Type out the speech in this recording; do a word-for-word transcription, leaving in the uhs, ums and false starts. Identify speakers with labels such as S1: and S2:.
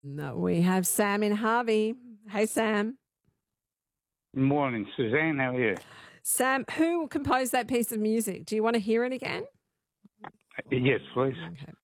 S1: No, we have Sam in Harvey. Hey, Sam.
S2: Morning, Suzanne. How are you?
S1: Sam, who composed that piece of music? Do you want to hear it again?
S2: Yes, please.
S1: Okay.